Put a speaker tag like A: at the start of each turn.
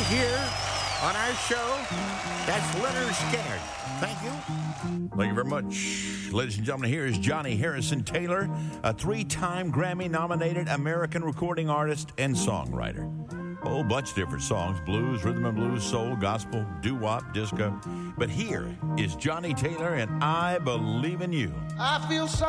A: here on our show. That's Leonard Skinner. Thank you. Thank you very much. Ladies and gentlemen, here is Johnny Harrison Taylor, a 3-time Grammy-nominated American recording artist and songwriter. A whole bunch of different songs: blues, rhythm and blues, soul, gospel, doo-wop, disco. But here is Johnny Taylor and I Believe in You.
B: I feel so